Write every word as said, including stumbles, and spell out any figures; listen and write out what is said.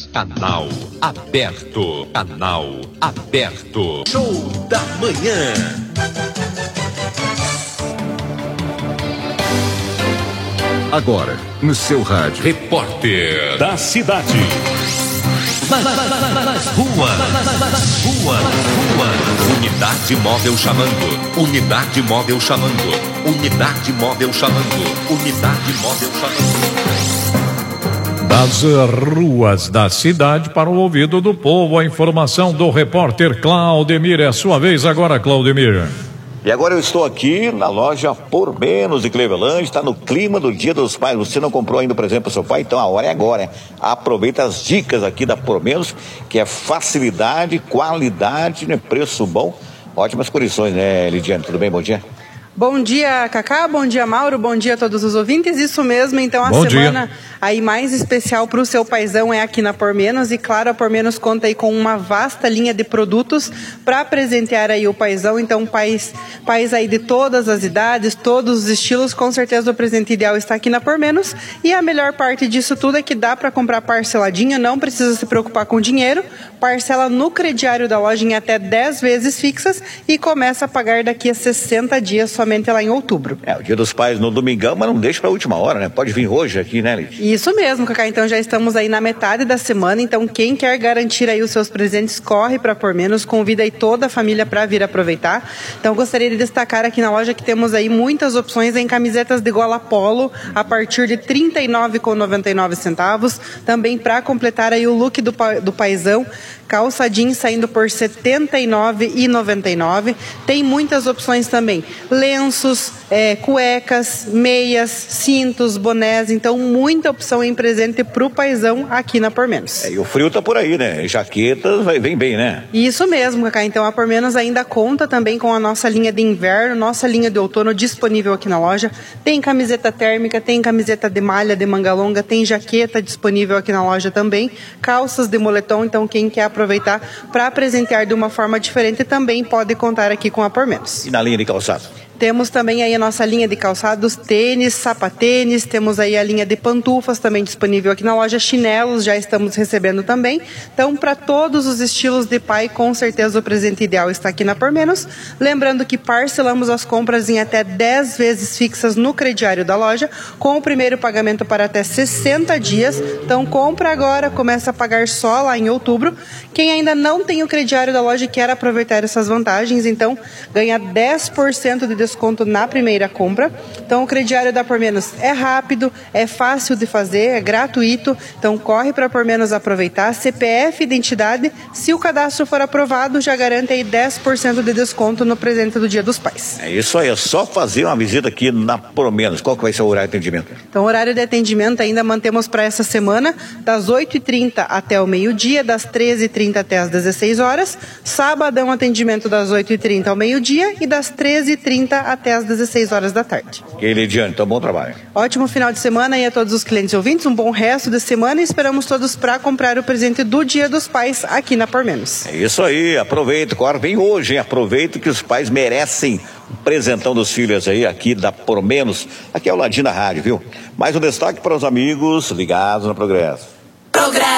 Canal aberto. Canal aberto. Show da manhã. Agora, no seu rádio. Repórter da cidade. Nas, nas, nas, nas ruas, nas ruas, ruas. Unidade móvel chamando. Unidade móvel chamando. Unidade móvel chamando. Unidade móvel chamando. Das ruas da cidade para o ouvido do povo, a informação do repórter Claudemir. É a sua vez agora, Claudemir. E agora eu estou aqui na loja Por Menos de Cleveland, está no clima do Dia dos Pais. Você não comprou ainda, por exemplo, para o seu pai? Então a hora é agora, hein? Aproveita as dicas aqui da Por Menos, que é facilidade, qualidade, né? Preço bom, ótimas condições, né, Lidiane? Tudo bem? Bom dia. Bom dia, Cacá, bom dia, Mauro, bom dia a todos os ouvintes. Isso mesmo, então a bom semana dia. Aí mais especial para o seu paizão é aqui na Por Menos. E claro, a Por Menos conta aí com uma vasta linha de produtos para presentear aí o paizão. Então, pais, pais aí de todas as idades, todos os estilos, com certeza o presente ideal está aqui na Por Menos. E a melhor parte disso tudo é que dá para comprar parceladinho, não precisa se preocupar com dinheiro. Parcela no crediário da loja em até dez vezes fixas e começa a pagar daqui a sessenta dias, somente lá em outubro. É, o Dia dos Pais no domingão, mas não deixa para a última hora, né? Pode vir hoje aqui, né, Lidia? Isso mesmo, Cacá. Então já estamos aí na metade da semana. Então quem quer garantir aí os seus presentes, corre para Por Menos. Convida aí toda a família para vir aproveitar. Então gostaria de destacar aqui na loja que temos aí muitas opções em camisetas de gola polo a partir de trinta e nove reais e noventa e nove centavos. Também para completar aí o look do, do paizão, calça jeans saindo por setenta e nove reais e noventa e nove centavos. Tem muitas opções também. Lenços, é, cuecas, meias, cintos, bonés. Então muita opção em presente para o paizão aqui na Por Menos. É, e o frio tá por aí, né? Jaquetas vai, vem bem, né? Isso mesmo, Cacá. Então a Por Menos ainda conta também com a nossa linha de inverno, nossa linha de outono disponível aqui na loja. Tem camiseta térmica, tem camiseta de malha, de manga longa, tem jaqueta disponível aqui na loja também, calças de moletom. Então quem quer aproveitar para presentear de uma forma diferente também pode contar aqui com a Por Menos. E na linha de calçado? Temos também aí a nossa linha de calçados, tênis, sapatênis, temos aí a linha de pantufas também disponível aqui na loja, chinelos já estamos recebendo também. Então, para todos os estilos de pai, com certeza o presente ideal está aqui na Por Menos. Lembrando que parcelamos as compras em até dez vezes fixas no crediário da loja, com o primeiro pagamento para até sessenta dias. Então, compra agora, começa a pagar só lá em outubro. Quem ainda não tem o crediário da loja e quer aproveitar essas vantagens, então, ganha dez por cento de desconto desconto na primeira compra. Então o crediário da Por Menos é rápido, é fácil de fazer, é gratuito. Então corre para Por Menos aproveitar. C P F, identidade, se o cadastro for aprovado, já garante aí dez por cento de desconto no presente do Dia dos Pais. É isso aí, é só fazer uma visita aqui na Por Menos. Qual que vai ser o horário de atendimento? Então o horário de atendimento ainda mantemos para essa semana, das oito e trinta até o meio-dia, das treze e trinta até as dezesseis horas. Sabadão atendimento das oito e trinta ao meio-dia e das treze e trinta até as dezesseis horas da tarde. E Lidiane, então bom trabalho. Ótimo final de semana aí a todos os clientes e ouvintes, um bom resto de semana e esperamos todos para comprar o presente do Dia dos Pais aqui na Por Menos. É isso aí, aproveita, agora vem hoje, hein? Aproveita que os pais merecem o presentão dos filhos aí, aqui da Por Menos, aqui ao ladinho da rádio, viu? Mais um destaque para os amigos ligados no Progresso. Progresso.